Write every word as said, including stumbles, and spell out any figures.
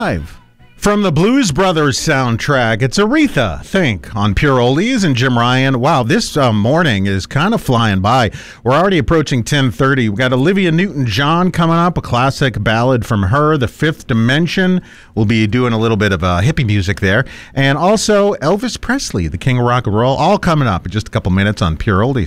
Live from the Blues Brothers soundtrack, it's Aretha, Think, on Pure Oldies, and Jim Ryan. Wow, this uh, morning is kind of flying by. We're already approaching ten thirty. We've got Olivia Newton-John coming up, a classic ballad from her, The Fifth Dimension. We'll be doing a little bit of uh, hippie music there. And also Elvis Presley, the king of rock and roll, all coming up in just a couple minutes on Pure Oldies.